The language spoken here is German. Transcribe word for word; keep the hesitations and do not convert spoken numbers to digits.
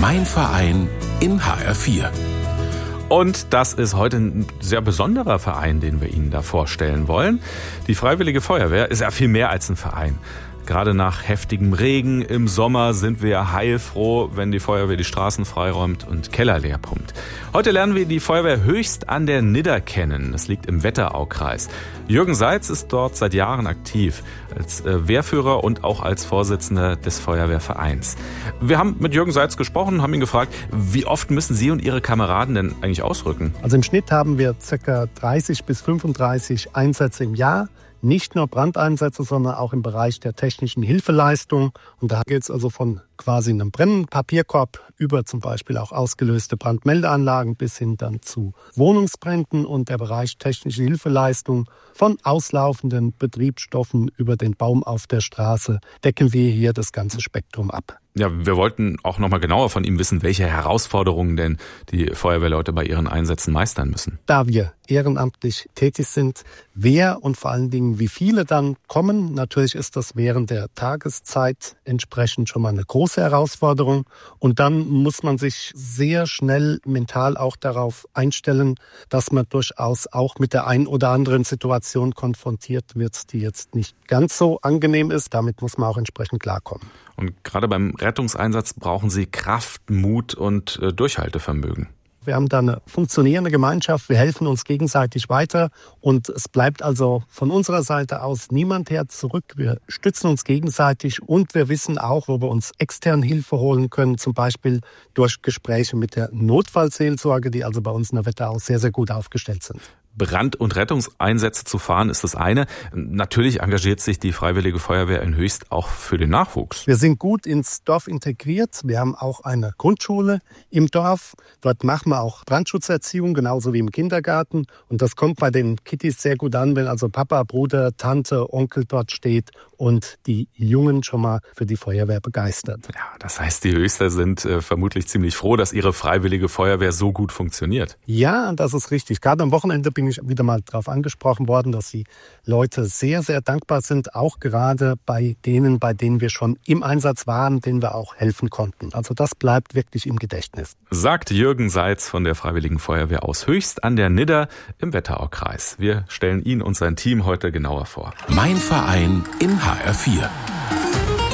Mein Verein in H R vier. Und das ist heute ein sehr besonderer Verein, den wir Ihnen da vorstellen wollen. Die Freiwillige Feuerwehr ist ja viel mehr als ein Verein. Gerade nach heftigem Regen im Sommer sind wir heilfroh, wenn die Feuerwehr die Straßen freiräumt und Keller leer pumpt. Heute lernen wir die Feuerwehr Höchst an der Nidder kennen. Das liegt im Wetteraukreis. Jürgen Seitz ist dort seit Jahren aktiv, als Wehrführer und auch als Vorsitzender des Feuerwehrvereins. Wir haben mit Jürgen Seitz gesprochen und haben ihn gefragt, wie oft müssen Sie und Ihre Kameraden denn eigentlich ausrücken? Also im Schnitt haben wir ca. dreißig bis fünfunddreißig Einsätze im Jahr. Nicht nur Brandeinsätze, sondern auch im Bereich der technischen Hilfeleistung. Und da geht es also von quasi einem brennenden Papierkorb über zum Beispiel auch ausgelöste Brandmeldeanlagen bis hin dann zu Wohnungsbränden, und der Bereich technische Hilfeleistung von auslaufenden Betriebsstoffen über den Baum auf der Straße decken wir hier das ganze Spektrum ab. Ja, wir wollten auch noch mal genauer von ihm wissen, welche Herausforderungen denn die Feuerwehrleute bei ihren Einsätzen meistern müssen. Da wir ehrenamtlich tätig sind, wer und vor allen Dingen wie viele dann kommen, natürlich ist das während der Tageszeit entsprechend schon mal eine große Herausforderung. Und dann muss man sich sehr schnell mental auch darauf einstellen, dass man durchaus auch mit der ein oder anderen Situation konfrontiert wird, die jetzt nicht ganz so angenehm ist. Damit muss man auch entsprechend klarkommen. Und gerade beim Rettungseinsatz brauchen Sie Kraft, Mut und äh, Durchhaltevermögen. Wir haben da eine funktionierende Gemeinschaft, wir helfen uns gegenseitig weiter, und es bleibt also von unserer Seite aus niemand her zurück. Wir stützen uns gegenseitig und wir wissen auch, wo wir uns extern Hilfe holen können, zum Beispiel durch Gespräche mit der Notfallseelsorge, die also bei uns in der Wetterau sehr, sehr gut aufgestellt sind. Brand- und Rettungseinsätze zu fahren ist das eine. Natürlich engagiert sich die Freiwillige Feuerwehr in Höchst auch für den Nachwuchs. Wir sind gut ins Dorf integriert. Wir haben auch eine Grundschule im Dorf. Dort machen wir auch Brandschutzerziehung, genauso wie im Kindergarten. Und das kommt bei den Kitties sehr gut an, wenn also Papa, Bruder, Tante, Onkel dort steht und die Jungen schon mal für die Feuerwehr begeistert. Ja, das heißt, die Höchster sind äh, vermutlich ziemlich froh, dass ihre Freiwillige Feuerwehr so gut funktioniert. Ja, das ist richtig. Gerade am Wochenende bin ich wieder mal darauf angesprochen worden, dass die Leute sehr, sehr dankbar sind, auch gerade bei denen, bei denen wir schon im Einsatz waren, denen wir auch helfen konnten. Also das bleibt wirklich im Gedächtnis. Sagt Jürgen Seitz von der Freiwilligen Feuerwehr aus Höchst an der Nidder im Wetteraukreis. Wir stellen ihn und sein Team heute genauer vor. Mein Verein in H R vier.